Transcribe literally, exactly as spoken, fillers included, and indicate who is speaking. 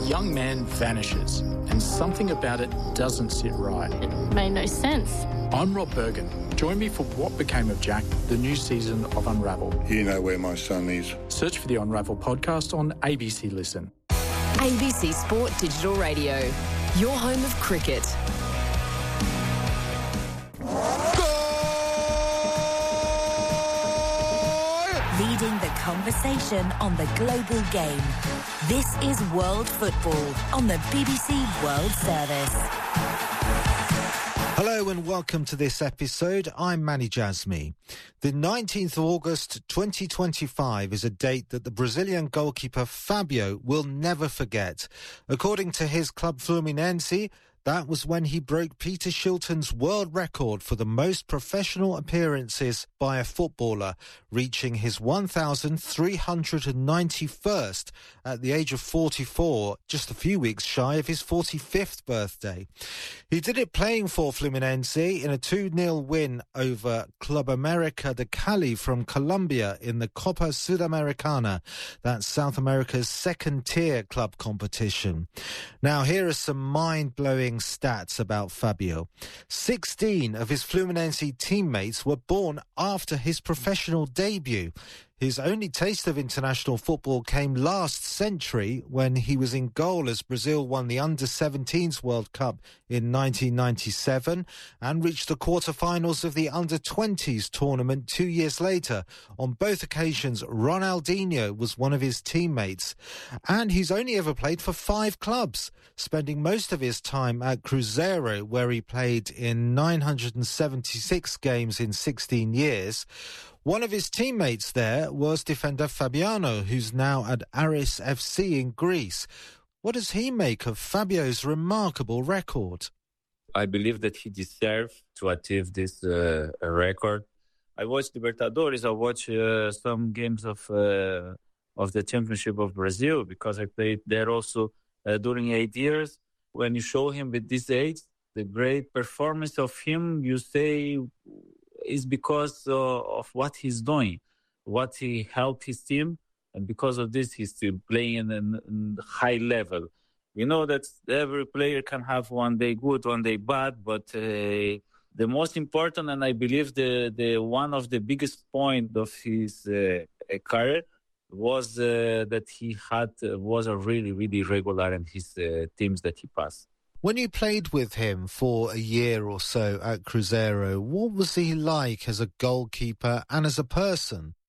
Speaker 1: young man vanishes, and something about it doesn't sit right.
Speaker 2: It made no sense.
Speaker 1: I'm Rob Bergen. Join me for What Became of Jack, the new season of Unravel.
Speaker 3: You know where my son is.
Speaker 1: Search for the Unravel podcast on A B C Listen.
Speaker 4: A B C Sport Digital Radio, your home of cricket.
Speaker 5: Leading the conversation on the global game. This is World Football on the B B C World Service.
Speaker 6: Hello and welcome to this episode. I'm Manny Jasmi. The nineteenth of August twenty twenty-five is a date that the Brazilian goalkeeper Fabio will never forget. According to his club Fluminense, that was when he broke Peter Shilton's world record for the most professional appearances by a footballer, reaching his one thousand three hundred ninety-first at the age of forty-four, just a few weeks shy of his forty-fifth birthday. He did it playing for Fluminense in a two nil win over Club América de Cali from Colombia in the Copa Sudamericana, that's South America's second-tier club competition. Now, here are some mind-blowing stats about Fabio. sixteen of his Fluminense teammates were born after his professional debut. His only taste of international football came last century when he was in goal as Brazil won the under seventeens World Cup in nineteen ninety-seven and reached the quarter-finals of the under twenties tournament two years later. On both occasions, Ronaldinho was one of his teammates. And he's only ever played for five clubs, spending most of his time at Cruzeiro, where he played in nine hundred seventy-six games in sixteen years. One of his teammates there was defender Fabiano, who's now at Aris F C in Greece. What does he make of Fabio's remarkable record?
Speaker 7: I believe that he deserves to achieve this uh, record. I watched Libertadores, I watched uh, some games of uh, of the Championship of Brazil because I played there also uh, during eight years. When you show him with this age, the great performance of him, you say, is because uh, of what he's doing, what he helped his team, and because of this, he's still playing in a high level. We know that every player can have one day good, one day bad, but uh, the most important, and I believe the, the one of the biggest point of his uh, career was uh, that he had uh, was a really, really regular in his uh, teams that he passed.
Speaker 6: When you played with him for a year or so at Cruzeiro, what was he like as a goalkeeper and as a person?